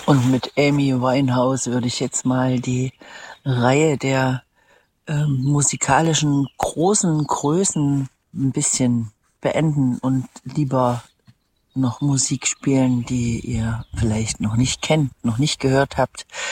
Und mit Amy Winehouse würde ich jetzt mal die Reihe der musikalischen großen Größen ein bisschen beenden und lieber noch Musik spielen, die ihr vielleicht noch nicht kennt, noch nicht gehört habt.